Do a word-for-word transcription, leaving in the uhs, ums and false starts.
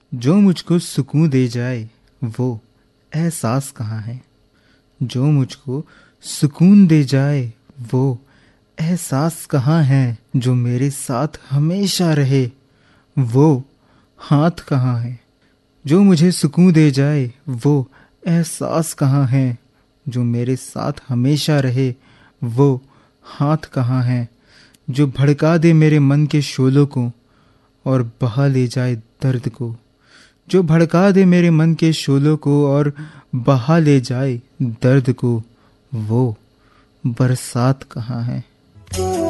जो मुझको सुकून दे जाए वो एहसास कहाँ है। जो मुझको सुकून दे जाए वो एहसास कहाँ है। जो मेरे साथ हमेशा रहे वो हाथ कहाँ है। जो मुझे सुकून दे जाए वो एहसास कहाँ है। जो मेरे साथ हमेशा रहे वो हाथ कहाँ है। जो भड़का दे मेरे मन के शोलों को और बहा ले जाए दर्द को। जो भड़का दे मेरे मन के शोलों को और बहा ले जाए दर्द को। वो बरसात कहाँ है।